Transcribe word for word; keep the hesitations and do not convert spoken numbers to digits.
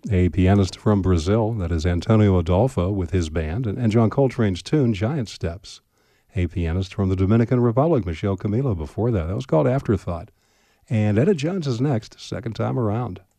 A pianist from Brazil, that is Antonio Adolfo with his band, and, and John Coltrane's tune, Giant Steps. A pianist from the Dominican Republic, Michelle Camilo, before that. That was called Afterthought. And Etta Jones is next, second time around.